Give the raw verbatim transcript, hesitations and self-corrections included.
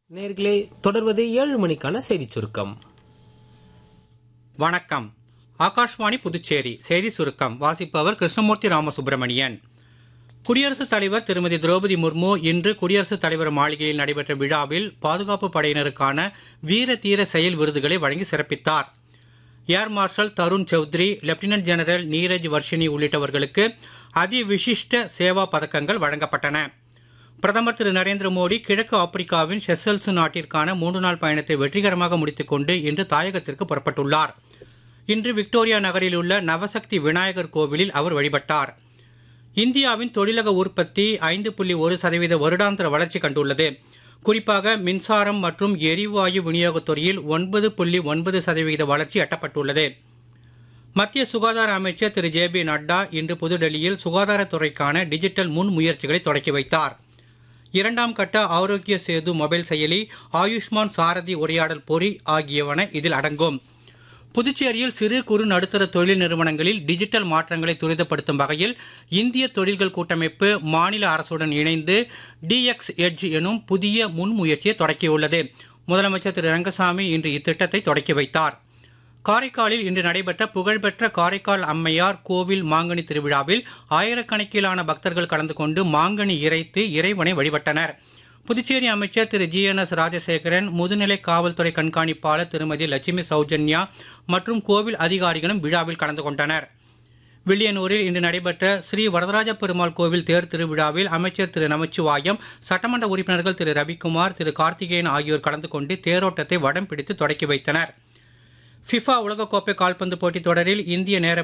நேர்களே, தொடர்வது ஏழு மணிக்கான செய்தி சுருக்கம். வணக்கம். ஆகாஷ்வாணி புதுச்சேரி செய்தி சுருக்கம் வாசிப்பவர் கிருஷ்ணமூர்த்தி ராமசுப்பிரமணியன். குடியரசுத் தலைவர் திருமதி திரௌபதி முர்மு இன்று குடியரசுத் தலைவர் மாளிகையில் நடைபெற்ற விழாவில் பாதுகாப்பு படையினருக்கான வீர தீர செயல் விருதுகளை வழங்கி சிறப்பித்தார். Air marshal Tarun Chowdhury, lieutenant general Neeraj Varshini உள்ளிட்டவர்களுக்கு அதி விசிஷ்ட சேவா பதக்கங்கள் வழங்கப்பட்டன. பிரதமர் திரு நரேந்திர மோடி கிழக்கு ஆப்பிரிக்காவின் செசல்ஸ் நாட்டிற்கான மூன்று நாள் பயணத்தை வெற்றிகரமாக முடித்துக் கொண்டு இன்று தாயகத்திற்கு புறப்பட்டுள்ளார். இன்று விக்டோரியா நகரில் உள்ள நவசக்தி விநாயகர் கோவிலில் அவர் வழிபட்டார். இந்தியாவின் தொழிலக உற்பத்தி ஐந்து புள்ளி ஒரு சதவீத வருடாந்திர வளர்ச்சி கண்டுள்ளது. குறிப்பாக மின்சாரம் மற்றும் எரிவாயு விநியோகத் துறையில் ஒன்பது புள்ளி ஒன்பது சதவீத வளர்ச்சி எட்டப்பட்டுள்ளது. மத்திய சுகாதார அமைச்சர் திரு ஜே பி நட்டா இன்று புதுடெல்லியில் சுகாதாரத்துறைக்கான டிஜிட்டல் முன்முயற்சிகளை தொடக்கி வைத்தார். இரண்டாம் கட்ட ஆரோக்கிய சேது மொபைல் செயலி, ஆயுஷ்மான் சாரதி உரையாடல் பொறி ஆகியவன இதில் அடங்கும். புதுச்சேரியில் சிறு குறு நடுத்தர தொழில் நிறுவனங்களில் டிஜிட்டல் மாற்றங்களை துரிதப்படுத்தும் வகையில் இந்திய தொழில்கள் கூட்டமைப்பு மாநில அரசுடன் இணைந்து டிஎக்ஸ் எட்ஜ் எனும் புதிய முன்முயற்சியை தொடக்கியுள்ளது. முதலமைச்சர் திரு ரங்கசாமி இன்று இத்திட்டத்தை தொடக்கி வைத்தார். காரைக்காலில் இன்று நடைபெற்ற புகழ்பெற்ற காரைக்கால் அம்மையார் கோவில் மாங்கனி திருவிழாவில் ஆயிரக்கணக்கிலான பக்தர்கள் கலந்து கொண்டு மாங்கனி இறைத்து இறைவனை வழிபட்டனர். புதுச்சேரி அமைச்சர் திரு ஜி என் எஸ் ராஜசேகரன், முதுநிலை காவல்துறை கண்காணிப்பாளர் திருமதி லட்சுமி சௌஜன்யா மற்றும் கோவில் அதிகாரிகளும் விழாவில் கலந்து கொண்டனர். வில்லியனூரில் இன்று நடைபெற்ற ஸ்ரீ வரதராஜ பெருமாள் கோவில் தேர் திருவிழாவில் அமைச்சர் திரு நமச்சிவாயம், சட்டமன்ற உறுப்பினர்கள் திரு ரவிக்குமார், திரு கார்த்திகேயன் ஆகியோர் கலந்து கொண்டு தேரோட்டத்தை வடம் பிடித்து தொடக்கி வைத்தனர். ஃபிஃபா உலகக்கோப்பை கால்பந்து போட்டித் தொடரில் இந்திய நேர